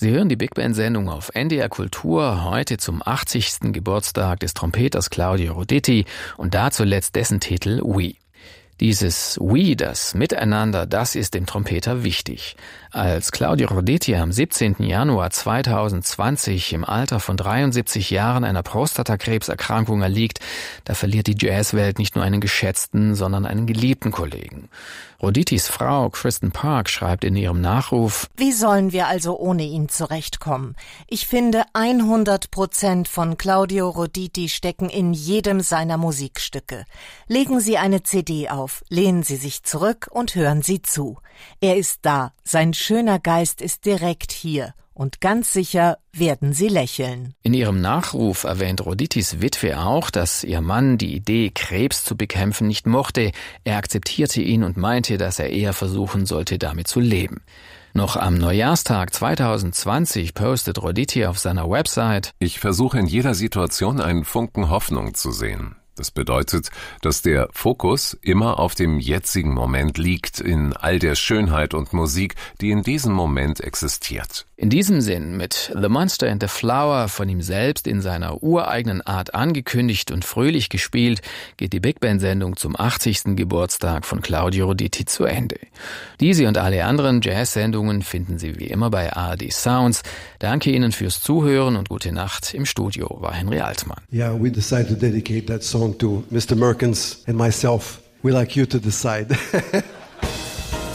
Sie hören die Big Band-Sendung auf NDR Kultur, heute zum 80. Geburtstag des Trompeters Claudio Roditi und da zuletzt dessen Titel We. Dieses We, das Miteinander, das ist dem Trompeter wichtig. Als Claudio Roditi am 17. Januar 2020 im Alter von 73 Jahren einer Prostatakrebserkrankung erliegt, da verliert die Jazzwelt nicht nur einen geschätzten, sondern einen geliebten Kollegen. Roditis Frau Kristen Park schreibt in ihrem Nachruf: Wie sollen wir also ohne ihn zurechtkommen? Ich finde, 100% von Claudio Roditi stecken in jedem seiner Musikstücke. Legen Sie eine CD auf, lehnen Sie sich zurück und hören Sie zu. Er ist da, sein schöner Geist ist direkt hier. Und ganz sicher werden sie lächeln. In ihrem Nachruf erwähnt Roditis Witwe auch, dass ihr Mann die Idee, Krebs zu bekämpfen, nicht mochte. Er akzeptierte ihn und meinte, dass er eher versuchen sollte, damit zu leben. Noch am Neujahrstag 2020 postet Roditi auf seiner Website: Ich versuche in jeder Situation einen Funken Hoffnung zu sehen. Das bedeutet, dass der Fokus immer auf dem jetzigen Moment liegt, in all der Schönheit und Musik, die in diesem Moment existiert. In diesem Sinn, mit The Monster and the Flower, von ihm selbst in seiner ureigenen Art angekündigt und fröhlich gespielt, geht die Big Band-Sendung zum 80. Geburtstag von Claudio Roditi zu Ende. Diese und alle anderen Jazz-Sendungen finden Sie wie immer bei ARD Sounds. Danke Ihnen fürs Zuhören und gute Nacht. Im Studio war Henry Altmann. Yeah, we decided to dedicate that song to Mr. Merkens and myself. We like you to decide.